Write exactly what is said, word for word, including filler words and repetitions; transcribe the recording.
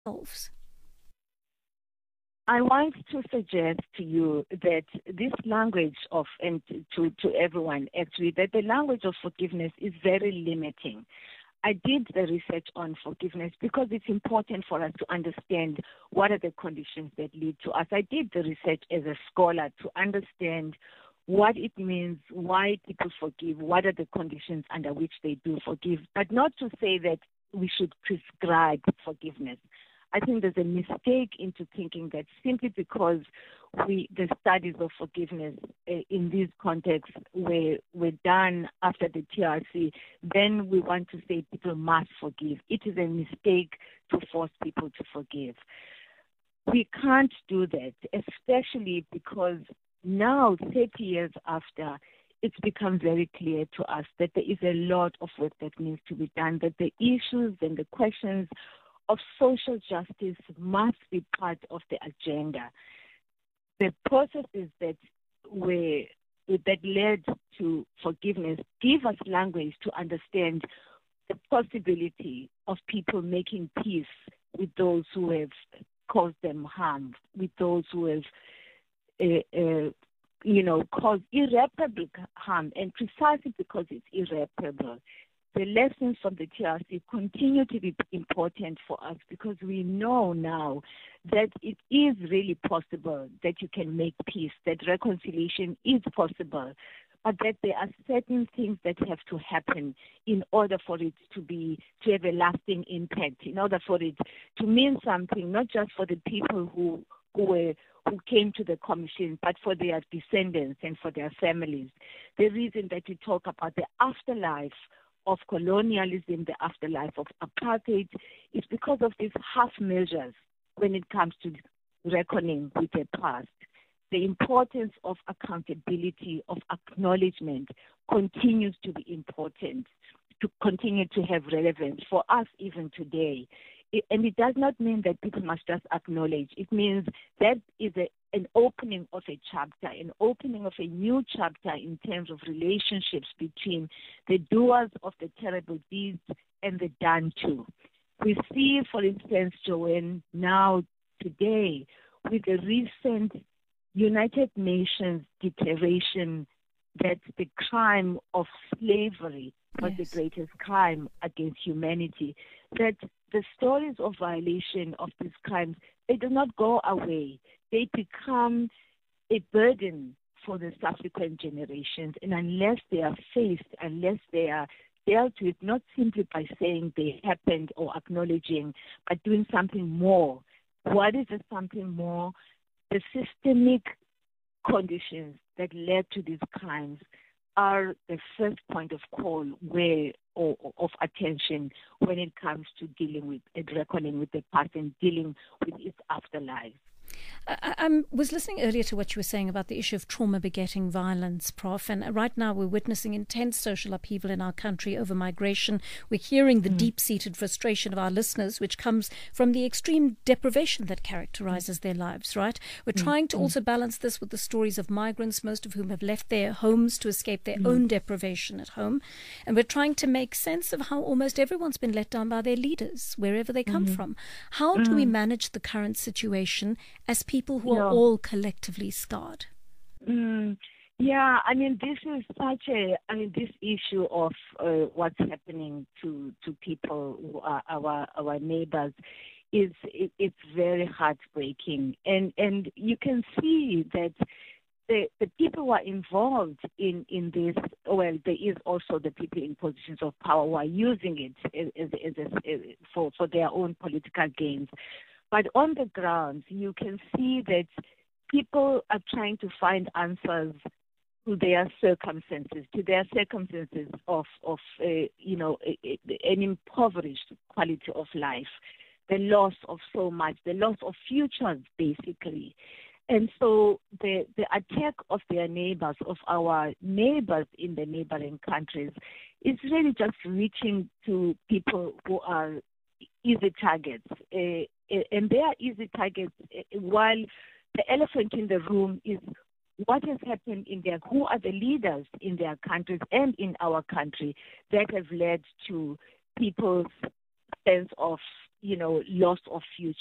solves? I want to suggest to you that this language of, and to, to everyone actually, that the language of forgiveness is very limiting. I did the research on forgiveness because it's important for us to understand what are the conditions that lead to us. I did the research as a scholar to understand what it means, why people forgive, what are the conditions under which they do forgive, but not to say that we should prescribe forgiveness. I think there's a mistake into thinking that simply because we the studies of forgiveness uh, in these contexts were, were done after the T R C, then we want to say people must forgive. It is a mistake to force people to forgive. We can't do that, especially because now, thirty years after, it's become very clear to us that there is a lot of work that needs to be done, that the issues and the questions of social justice must be part of the agenda. The processes that were that led to forgiveness give us language to understand the possibility of people making peace with those who have caused them harm, with those who have, uh, uh, you know, caused irreparable harm, and precisely because it's irreparable. The lessons from the T R C continue to be important for us because we know now that it is really possible that you can make peace, that reconciliation is possible, but that there are certain things that have to happen in order for it to be to have a lasting impact, in order for it to mean something, not just for the people who who were who came to the commission, but for their descendants and for their families. The reason that we talk about the afterlife of colonialism, the afterlife of apartheid, is because of these half measures when it comes to reckoning with the past. The importance of accountability, of acknowledgement, continues to be important, to continue to have relevance for us even today. It, and it does not mean that people must just acknowledge. It means that is a, an opening of a chapter, an opening of a new chapter in terms of relationships between the doers of the terrible deeds and the done to. We see, for instance, Joanne, now today, with the recent United Nations declaration that the crime of slavery was yes. the greatest crime against humanity, that the stories of violation of these crimes, they do not go away. They become a burden for the subsequent generations. And unless they are faced, unless they are dealt with, not simply by saying they happened or acknowledging, but doing something more. What is the something more? The systemic conditions that led to these crimes are the first point of call where or, or of attention when it comes to dealing with and reckoning with the past and dealing with its afterlife. I, I was listening earlier to what you were saying about the issue of trauma begetting violence, Prof And right now we're witnessing intense social upheaval in our country over migration. We're hearing the mm. deep-seated frustration of our listeners, which comes from the extreme deprivation that characterizes mm. their lives, right? We're mm. trying to mm. also balance this with the stories of migrants, most of whom have left their homes to escape their mm. own deprivation at home. And we're trying to make sense of how almost everyone's been let down by their leaders, wherever they come mm. from. How mm. do we manage the current situation as people who are yeah. all collectively scarred? Mm, yeah, I mean, this is such a, I mean, this issue of uh, what's happening to, to people who are our, our neighbors is, it, it's very heartbreaking. And, and you can see that the, the people who are involved in, in this, well, there is also the people in positions of power who are using it as, as, as, as, for, for their own political gains. But on the ground, you can see that people are trying to find answers to their circumstances, to their circumstances of, of uh, you know, a, a, an impoverished quality of life, the loss of so much, the loss of futures, basically. And so the, the attack of their neighbors, of our neighbors in the neighboring countries, is really just reaching to people who are easy targets. Uh, and they are easy targets, while the elephant in the room is what has happened in their, who are the leaders in their countries and in our country that have led to people's sense of you know, loss of future.